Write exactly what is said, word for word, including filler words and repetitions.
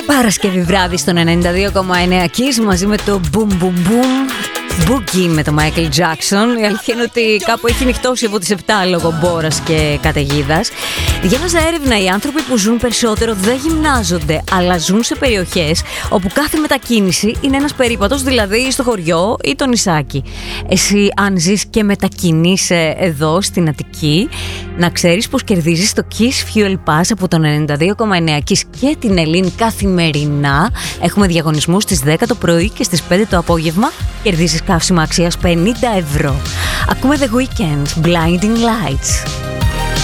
Παρασκευή βράδυ στον ενενήντα δύο κόμμα εννέα Kiss μαζί με το Boom Boom Boom Boogie με το Michael Jackson. Η αλήθεια είναι ότι κάπου έχει νυχτώσει από τις επτά λόγω μπόρας και καταιγίδας. Διάβαζα έρευνα, οι άνθρωποι που ζουν περισσότερο δεν γυμνάζονται, αλλά ζουν σε περιοχές όπου κάθε μετακίνηση είναι ένας περίπατος, δηλαδή στο χωριό ή το νησάκι. Εσύ αν ζεις και μετακινείσαι εδώ στην Αττική, να ξέρεις πως κερδίζεις το Kiss Fuel Pass από τον ενενήντα δύο κόμμα εννέα Kiss και την Ελλήν καθημερινά. Έχουμε διαγωνισμούς στις δέκα το πρωί και στις πέντε το απόγευμα. Κερδίζεις καύσιμα αξίας πενήντα ευρώ. Ακούμε The Weeknd, Blinding Lights.